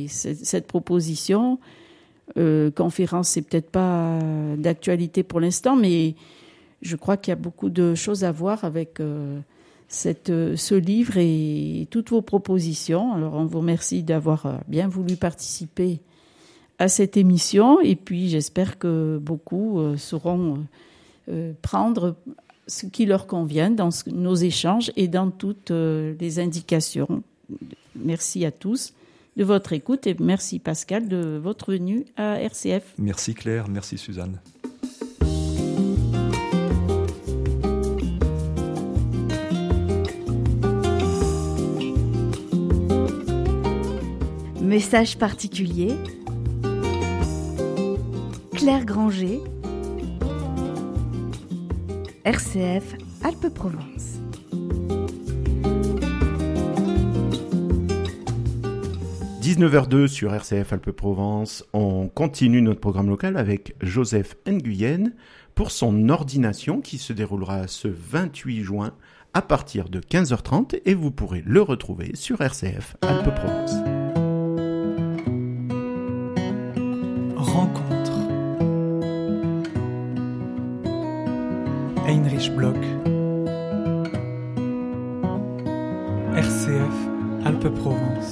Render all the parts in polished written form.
cette proposition. Conférence, c'est peut-être pas d'actualité pour l'instant, mais je crois qu'il y a beaucoup de choses à voir avec ce livre et toutes vos propositions. Alors, on vous remercie d'avoir bien voulu participer à cette émission, et puis j'espère que beaucoup sauront prendre ce qui leur convient dans nos échanges et dans toutes les indications. Merci à tous de votre écoute et merci Pascal de votre venue à RCF. Merci Claire, merci Suzanne. Message particulier. Claire Granger, RCF Alpes-Provence. – 19h02 sur RCF Alpes-Provence. On continue notre programme local avec Joseph Nguyen pour son ordination qui se déroulera ce 28 juin à partir de 15h30 et vous pourrez le retrouver sur RCF Alpes-Provence. Rencontre. Heinrich Bloch. RCF Alpes-Provence.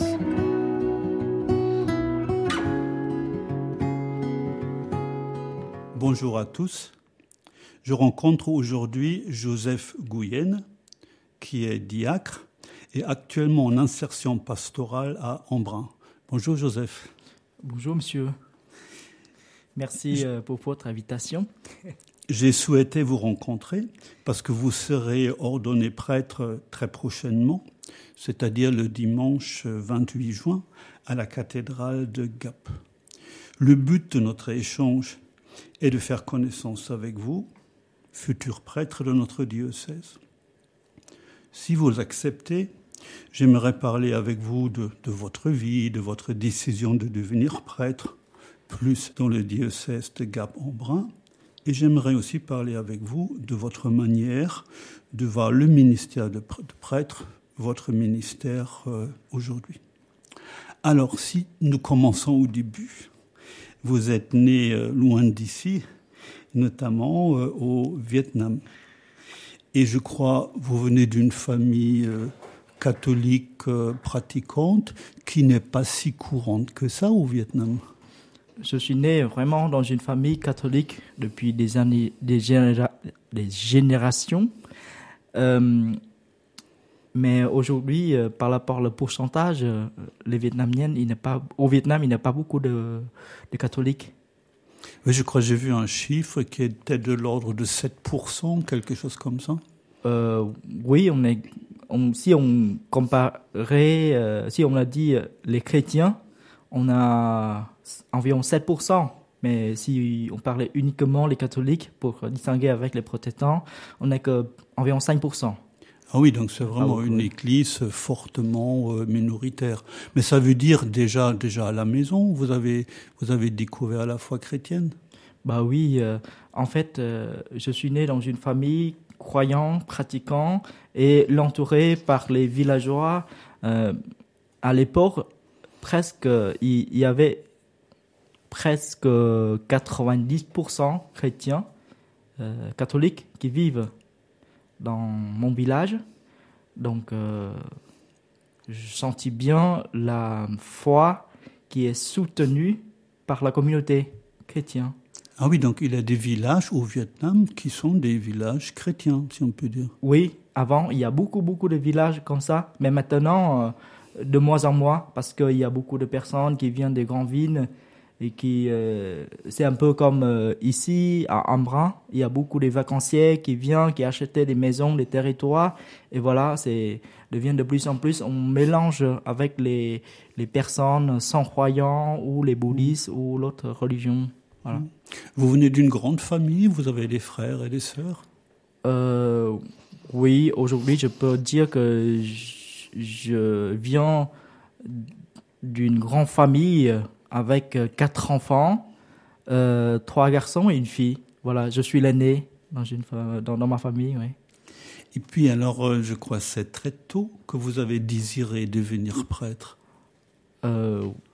Bonjour à tous. Je rencontre aujourd'hui Joseph Nguyen, qui est diacre et actuellement en insertion pastorale à Embrun. Bonjour Joseph. Bonjour monsieur. Merci pour votre invitation. J'ai souhaité vous rencontrer parce que vous serez ordonné prêtre très prochainement, c'est-à-dire le dimanche 28 juin à la cathédrale de Gap. Le but de notre échange est de faire connaissance avec vous, futur prêtre de notre diocèse. Si vous acceptez, j'aimerais parler avec vous de votre vie, de votre décision de devenir prêtre, plus dans le diocèse de Gap-Embrun. Et j'aimerais aussi parler avec vous de votre manière de voir le ministère de prêtre, votre ministère aujourd'hui. Alors, si nous commençons au début, vous êtes né loin d'ici, notamment au Vietnam. Et je crois vous venez d'une famille catholique pratiquante qui n'est pas si courante que ça au Vietnam. Je suis né vraiment dans une famille catholique depuis des années, des générations. Mais aujourd'hui, par rapport au pourcentage, les Vietnamiennes, au Vietnam, il n'y a pas beaucoup de catholiques. Oui, je crois que j'ai vu un chiffre qui était de l'ordre de 7%, quelque chose comme ça. Oui, si on comparait, si on a dit les chrétiens, on a environ 7%. Mais si on parlait uniquement les catholiques, pour distinguer avec les protestants, on n'est qu'environ 5%. Ah oui, donc c'est vraiment une église fortement minoritaire. Mais ça veut dire déjà à la maison, vous avez découvert la foi chrétienne ? Bah oui, en fait, je suis né dans une famille croyant, pratiquant, et l'entouré par les villageois. À l'époque, il y avait presque 90% chrétiens catholiques qui vivent dans mon village. Donc, je sentis bien la foi qui est soutenue par la communauté chrétienne. Ah oui, donc il y a des villages au Vietnam qui sont des villages chrétiens, si on peut dire. Oui, avant, il y a beaucoup de villages comme ça, mais maintenant, de moins en moins, parce qu'il y a beaucoup de personnes qui viennent des grandes villes et qui, c'est un peu comme ici, à Embrun, il y a beaucoup de vacanciers qui viennent, qui achètent des maisons, des territoires, et voilà, devient de plus en plus, on mélange avec les personnes sans croyants ou les bouddhistes ou l'autre religion. Voilà. Vous venez d'une grande famille, vous avez des frères et des sœurs ? Oui, aujourd'hui, je peux dire que je viens d'une grande famille avec 4 enfants, 3 garçons et une fille. Voilà, je suis l'aîné dans ma famille, oui. Et puis alors, je crois que c'est très tôt que vous avez désiré devenir prêtre.